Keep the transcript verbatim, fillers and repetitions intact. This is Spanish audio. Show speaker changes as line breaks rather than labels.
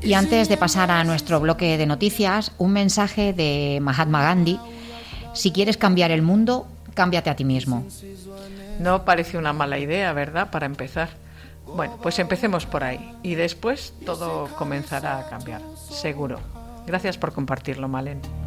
Y antes de pasar a nuestro bloque de noticias, un mensaje de Mahatma Gandhi: si quieres cambiar el mundo, cámbiate a ti mismo.
No parece una mala idea, ¿verdad?, para empezar. Bueno, pues empecemos por ahí y después todo comenzará a cambiar, seguro. Gracias por compartirlo, Malen.